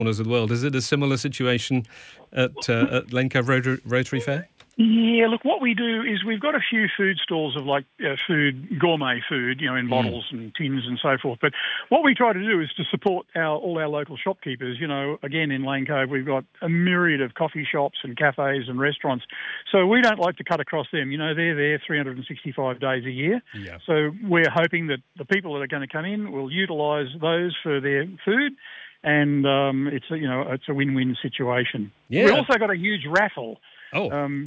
corners of the world. Is it a similar situation at Lane Cove Rotary Fair? Yeah, look, what we do is we've got a few food stalls of gourmet food, in bottles and tins and so forth. But what we try to do is to support all our local shopkeepers. Again, in Lane Cove, we've got a myriad of coffee shops and cafes and restaurants. So we don't like to cut across them. They're there 365 days a year. Yeah. So we're hoping that the people that are going to come in will utilise those for their food. And it's a win-win situation. Yeah. We've also got a huge raffle. Oh.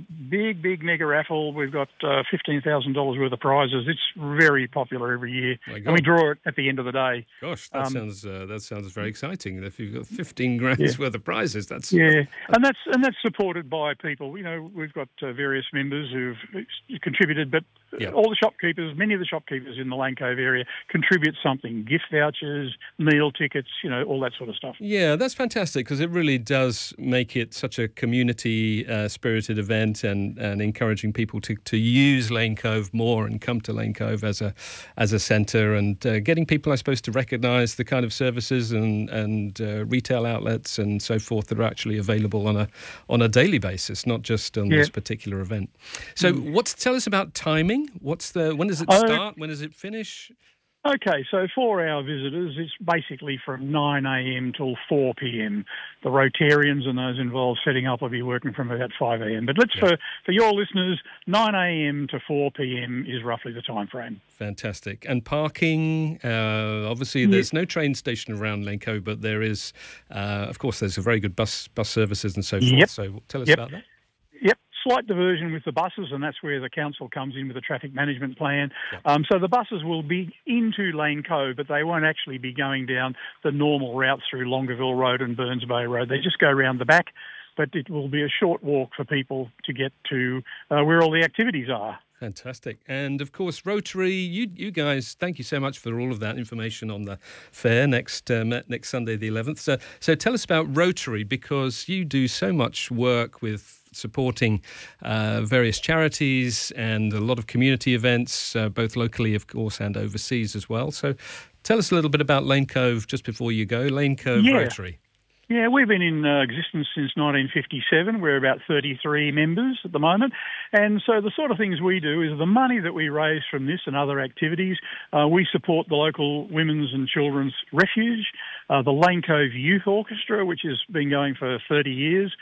Big mega raffle. We've got $15,000 worth of prizes. It's very popular every year, and we draw it at the end of the day. Gosh, that sounds very exciting. If you've got 15 grand's worth of prizes, that's and that's supported by people. We've got various members who've contributed, but all the shopkeepers, many of the shopkeepers in the Lane Cove area contribute something: gift vouchers, meal tickets, all that sort of stuff. Yeah, that's fantastic because it really does make it such a community spirited event and encouraging people to use Lane Cove more and come to Lane Cove as a centre and getting people, I suppose, to recognise the kind of services and retail outlets and so forth that are actually available on a daily basis, not just on this particular event. So, tell us about timing. When does it start? When does it finish? Okay, so for our visitors, it's basically from 9 a.m. till 4 p.m. The Rotarians and those involved setting up will be working from about 5 a.m. But for your listeners, 9 a.m. to 4 p.m. is roughly the time frame. Fantastic. And parking, obviously there's no train station around Lane Cove, but there is, of course, there's a very good bus services and so forth. Yep. So tell us about that. Yep. Slight diversion with the buses, and that's where the council comes in with a traffic management plan. So the buses will be into Lane Cove, but they won't actually be going down the normal routes through Longueville Road and Burns Bay Road. They just go around the back, but it will be a short walk for people to get to where all the activities are. Fantastic. And, of course, Rotary, you guys, thank you so much for all of that information on the fair next Sunday the 11th. So tell us about Rotary, because you do so much work with supporting various charities and a lot of community events, both locally, of course, and overseas as well. So tell us a little bit about Lane Cove just before you go. Lane Cove Rotary. Yeah, we've been in existence since 1957. We're about 33 members at the moment. And so the sort of things we do is the money that we raise from this and other activities, we support the local women's and children's refuge, the Lane Cove Youth Orchestra, which has been going for 30 years.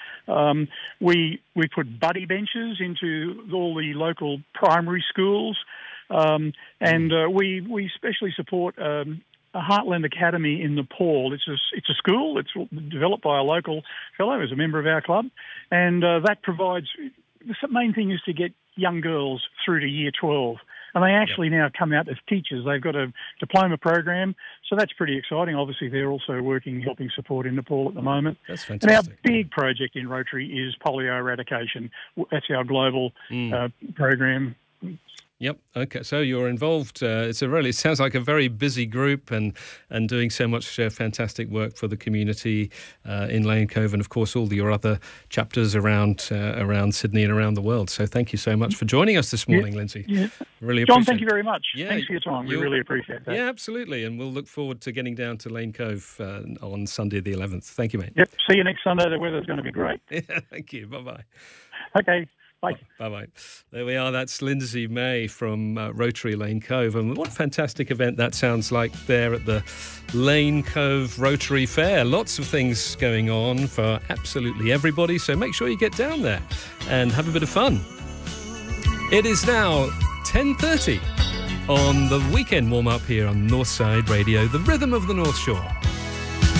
We put buddy benches into all the local primary schools. And we especially support a Heartland Academy in Nepal. It's a school. It's developed by a local fellow who's a member of our club, and that provides. The main thing is to get young girls through to year 12, and they actually now come out as teachers. They've got a diploma program, so that's pretty exciting. Obviously, they're also helping support in Nepal at the moment. That's fantastic. And our big project in Rotary is polio eradication. That's our global program. Yep. Okay. So you're involved. It sounds like a very busy group and doing so much fantastic work for the community in Lane Cove, and of course all your other chapters around Sydney and around the world. So thank you so much for joining us this morning, Lindsay. Yeah. Really appreciate it. John, thank you very much. Thanks for your time. We really appreciate that. Yeah, absolutely. And we'll look forward to getting down to Lane Cove on Sunday the 11th. Thank you, mate. Yep. See you next Sunday. The weather's going to be great. Yeah. Thank you. Bye-bye. Okay. Bye. Bye-bye. There we are. That's Lindsay May from Rotary Lane Cove. And what a fantastic event that sounds like there at the Lane Cove Rotary Fair. Lots of things going on for absolutely everybody. So make sure you get down there and have a bit of fun. It is now 10:30 on the weekend warm-up here on Northside Radio, the rhythm of the North Shore.